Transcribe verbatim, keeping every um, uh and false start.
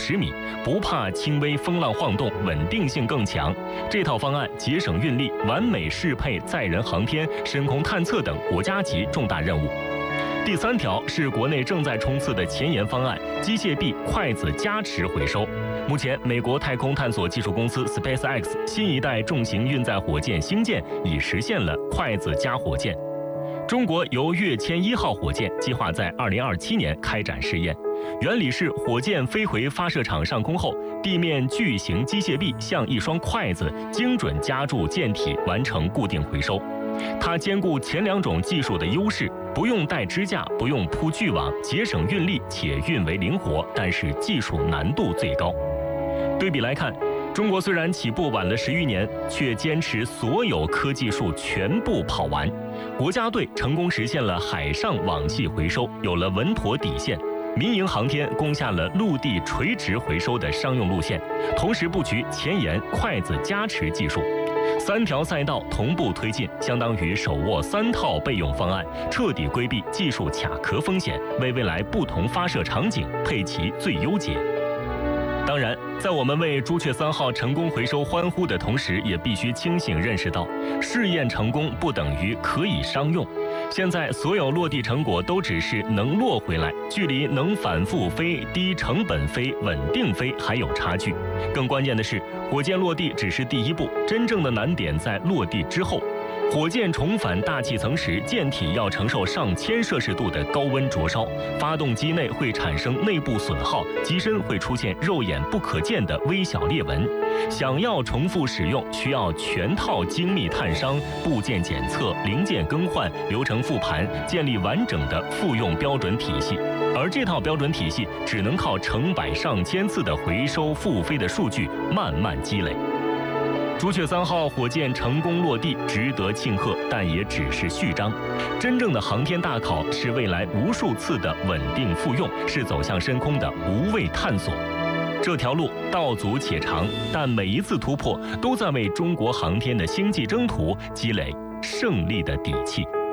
十米，不怕轻微风浪晃动，稳定性更强。这套方案节省运力，完美适配载人航天、深空探测等国家级重大任务。第三条是国内正在冲刺的前沿方案——机械臂筷子加持回收。目前，美国太空探索技术公司 SpaceX 新一代重型运载火箭星舰已实现了筷子加火箭。中国由跃迁一号火箭计划在二零二七年开展试验，原理是火箭飞回发射场上空后，地面巨型机械臂像一双筷子，精准夹住舰体，完成固定回收。它兼顾前两种技术的优势，不用带支架，不用铺巨网，节省运力且运维灵活，但是技术难度最高。对比来看，中国虽然起步晚了十余年，却坚持所有科技树全部跑完。国家队成功实现了海上网系回收，有了稳妥底线。民营航天攻下了陆地垂直回收的商用路线，同时布局前沿筷子加持技术。三条赛道同步推进，相当于手握三套备用方案，彻底规避技术卡壳风险，为未来不同发射场景配齐最优解。当然，在我们为朱雀三号成功回收欢呼的同时，也必须清醒认识到，试验成功不等于可以商用。现在所有落地成果都只是能落回来，距离能反复飞、低成本飞、稳定飞还有差距。更关键的是，火箭落地只是第一步，真正的难点在落地之后。火箭重返大气层时，舰体要承受上千摄氏度的高温灼烧，发动机内会产生内部损耗，机身会出现肉眼不可见的微小裂纹。想要重复使用，需要全套精密探伤、部件检测、零件更换、流程复盘，建立完整的复用标准体系。而这套标准体系只能靠成百上千次的回收复飞的数据慢慢积累。朱雀三号火箭成功落地，值得庆贺，但也只是序章。真正的航天大考是未来无数次的稳定复用，是走向深空的无畏探索。这条路道阻且长，但每一次突破都在为中国航天的星际征途积累胜利的底气。